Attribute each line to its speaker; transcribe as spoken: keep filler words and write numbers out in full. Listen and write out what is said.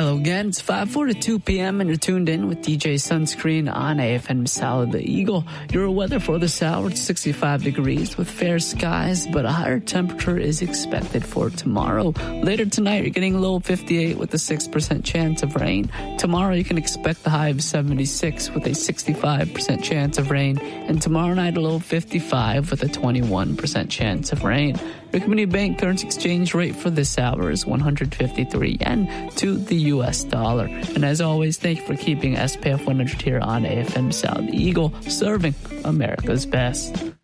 Speaker 1: Hello again. It's five forty-two p.m. and you're tuned in with D J Sunscreen on A F M Salad the Eagle. Your weather for this hour, it's sixty-five degrees with fair skies, but a higher temperature is expected for tomorrow. Later tonight, you're getting a low fifty-eight with a six percent chance of rain. Tomorrow, you can expect the high of seventy-six with a sixty-five percent chance of rain. And tomorrow night, a low fifty-five with a twenty-one percent chance of rain. Your Community Bank currency exchange rate for this hour is one hundred fifty-three yen to the U S dollar. And as always, thank you for keeping S P F one hundred here on A F M Salad the Eagle, serving America's best.